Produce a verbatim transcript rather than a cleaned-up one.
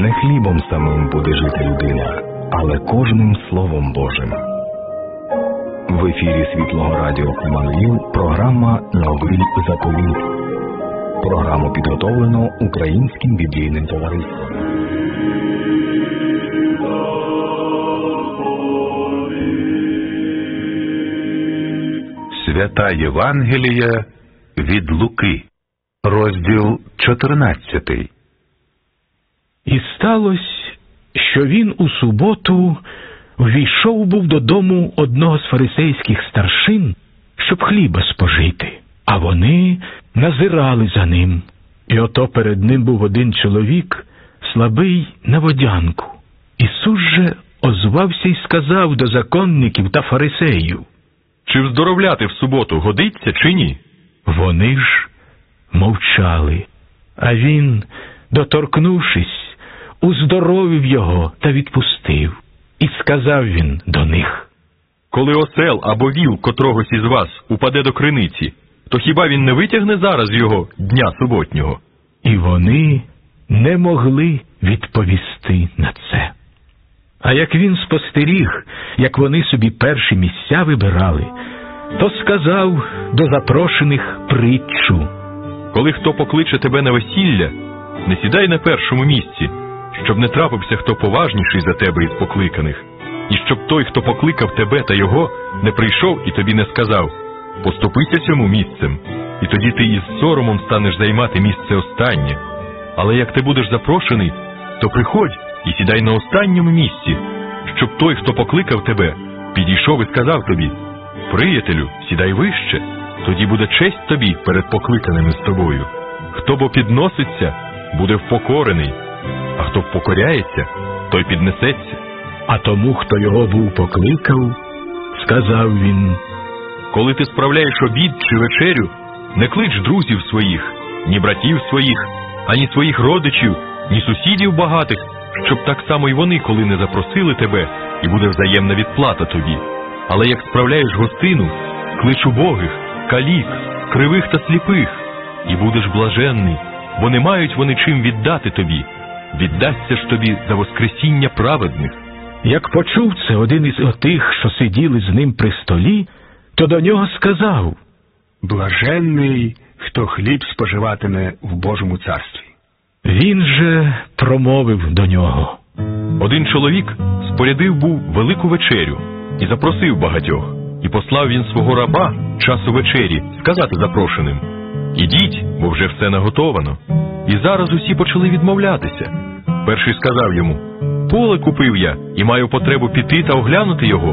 Не хлібом самим буде жити людина, але кожним Словом Божим. В ефірі Світлого Радіо Іммануїл програма «Новий заповіт». Програму підготовлено Українським біблійним товариством. Свята Євангелія від Луки, розділ чотирнадцятий. І сталося, що він у суботу ввійшов був додому одного з фарисейських старшин, щоб хліба спожити, а вони назирали за ним. І ото перед ним був один чоловік, слабий на водянку. Ісус же озвався й сказав до законників та фарисеїв: «Чи вздоровляти в суботу годиться, чи ні?» Вони ж мовчали. А він, доторкнувшись, уздоровив його та відпустив. І сказав він до них: «Коли осел або віл котрогось із вас упаде до криниці, то хіба він не витягне зараз його дня суботнього?» І вони не могли відповісти на це. А як він спостеріг, як вони собі перші місця вибирали, то сказав до запрошених притчу: «Коли хто покличе тебе на весілля, не сідай на першому місці, щоб не трапився хто поважніший за тебе із покликаних, і щоб той, хто покликав тебе та його, не прийшов і тобі не сказав: поступися цьому місцем, і тоді ти із соромом станеш займати місце останнє. Але як ти будеш запрошений, то приходь і сідай на останньому місці, щоб той, хто покликав тебе, підійшов і сказав тобі: приятелю, сідай вище, тоді буде честь тобі перед покликаними з тобою. Хто бо підноситься, буде впокорений, а хто впокоряється, той піднесеться». А тому, хто його був покликав, сказав він: «Коли ти справляєш обід чи вечерю, не клич друзів своїх, ні братів своїх, ані своїх родичів, ні сусідів багатих, щоб так само й вони, коли не запросили тебе, і буде взаємна відплата тобі. Але як справляєш гостину, клич убогих, калік, кривих та сліпих, і будеш блаженний, бо не мають вони чим віддати тобі. Віддасться ж тобі за воскресіння праведних». Як почув це один із отих, що сиділи з ним при столі, то до нього сказав: «Блаженний, хто хліб споживатиме в Божому царстві». Він же промовив до нього: «Один чоловік спорядив був велику вечерю і запросив багатьох. І послав він свого раба часу вечері сказати запрошеним: ідіть, бо вже все наготовано. І зараз усі почали відмовлятися. Перший сказав йому: поле купив я і маю потребу піти та оглянути його.